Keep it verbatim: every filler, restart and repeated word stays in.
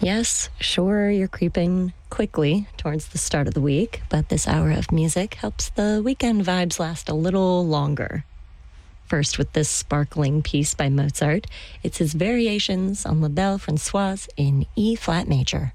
Yes, sure, you're creeping quickly towards the start of the week, but this hour of music helps the weekend vibes last a little longer. First, with this sparkling piece by Mozart, it's his variations on La Belle Françoise in E flat major.